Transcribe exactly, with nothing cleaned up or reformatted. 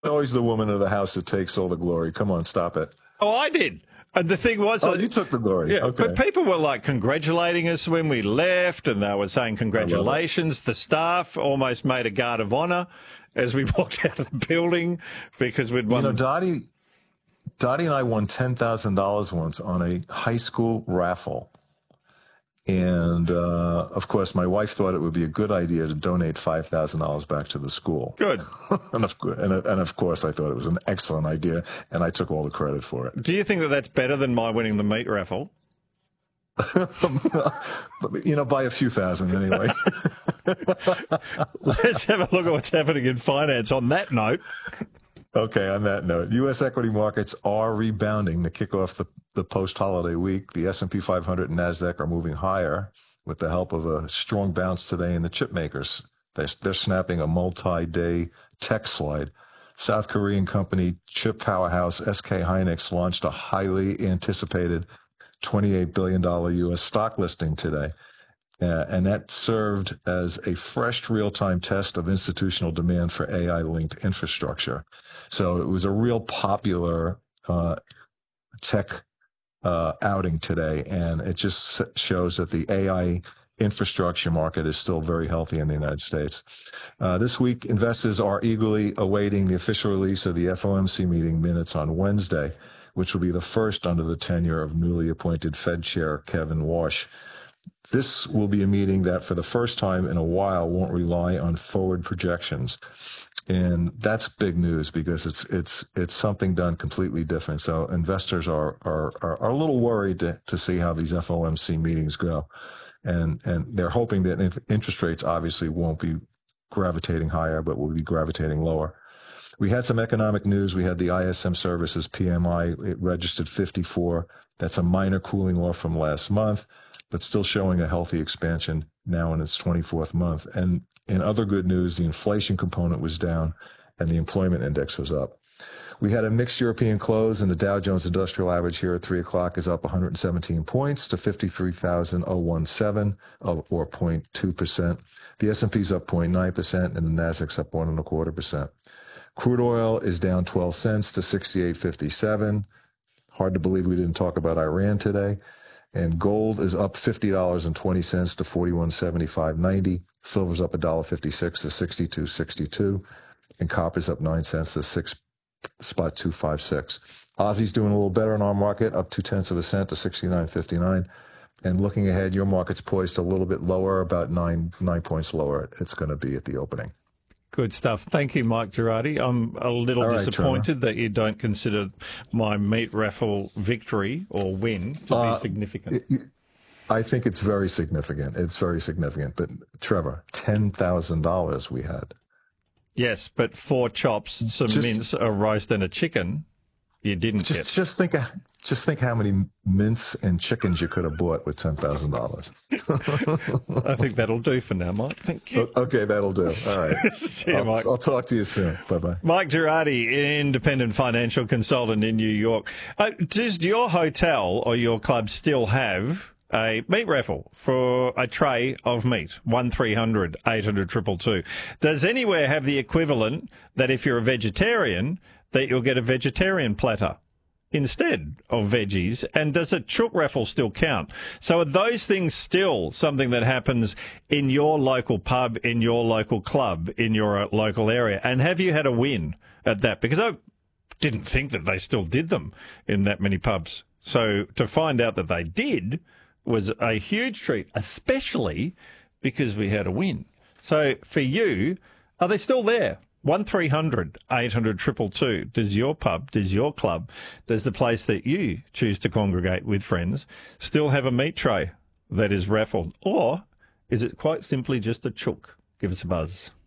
always the woman of the house that takes all the glory. Come on, stop it. Oh, I did. And the thing was... Oh, you took the glory. Yeah, okay. But people were, like, congratulating us when we left, and they were saying congratulations. The staff almost made a guard of honour as we walked out of the building because we'd won... You know, Dottie, Dottie and I won ten thousand dollars once on a high school raffle. And, uh, of course, my wife thought it would be a good idea to donate five thousand dollars back to the school. Good. and, of, and, and, of course, I thought it was an excellent idea, and I took all the credit for it. Do you think that that's better than my winning the meat raffle? But, you know, by a few thousand anyway. Let's have a look at what's happening in finance on that note. Okay, on that note, U S equity markets are rebounding to kick off the, the post-holiday week. The S and P five hundred and NASDAQ are moving higher with the help of a strong bounce today in the chip makers. They're, they're snapping a multi-day tech slide. South Korean company chip powerhouse S K Hynix launched a highly anticipated twenty-eight billion dollars U S stock listing today. Uh, and that served as a fresh real-time test of institutional demand for A I-linked infrastructure. So it was a real popular uh, tech uh, outing today, and it just shows that the A I infrastructure market is still very healthy in the United States. Uh, this week, investors are eagerly awaiting the official release of the F O M C meeting minutes on Wednesday, which will be the first under the tenure of newly appointed Fed Chair Kevin Warsh. This will be a meeting that for the first time in a while won't rely on forward projections. And that's big news because it's it's it's something done completely different. So investors are are are, are a little worried to, to see how these F O M C meetings go. And and they're hoping that if interest rates obviously won't be gravitating higher, but will be gravitating lower. We had some economic news. We had the I S M Services P M I. It registered fifty-four. That's a minor cooling off from last month, but still showing a healthy expansion now in its twenty-fourth month. And in other good news, the inflation component was down and the employment index was up. We had a mixed European close, and the Dow Jones Industrial Average here at three o'clock is up one hundred seventeen points to fifty-three thousand seventeen, or zero point two percent. The S and P's up zero point nine percent, and the Nasdaq's up one and a quarter percent. Crude oil is down twelve cents to sixty-eight fifty-seven. Hard to believe we didn't talk about Iran today. And gold is up fifty dollars and twenty cents to forty-one seventy-five ninety. Silver's up one dollar fifty-six to sixty-two sixty-two. And copper's up nine cents to six spot two five six. Aussie's doing a little better in our market, up two tenths of a cent to sixty-nine fifty-nine. And looking ahead, your market's poised a little bit lower, about nine nine points lower. It's going to be at the opening. Good stuff. Thank you, Mike Girardi. I'm a little right, disappointed Trevor. that you don't consider my meat raffle victory or win to uh, be significant. It, it, I think it's very significant. It's very significant. But, Trevor, ten thousand dollars we had. Yes, but four chops, some just, mince, a roast, and a chicken, you didn't just, get. Just think, just think how many mince and chickens you could have bought with ten thousand dollars. I think that'll do for now, Mike. Thank you. Okay, that'll do. All right. See you, I'll, Mike. I'll talk to you soon. Bye-bye. Mike Girardi, independent financial consultant in New York. Uh, does your hotel or your club still have a meat raffle for a tray of meat? one three hundred eight hundred two two two. Does anywhere have the equivalent that if you're a vegetarian, that you'll get a vegetarian platter instead of veggies? And does a chook raffle still count? So are those things still something that happens in your local pub, in your local club, in your local area? And have you had a win at that? Because I didn't think that they still did them in that many pubs. So to find out that they did was a huge treat, especially because we had a win. So for you, are they still there? one three hundred eight hundred two two two. Does your pub, does your club, does the place that you choose to congregate with friends still have a meat tray that is raffled? Or is it quite simply just a chook? Give us a buzz.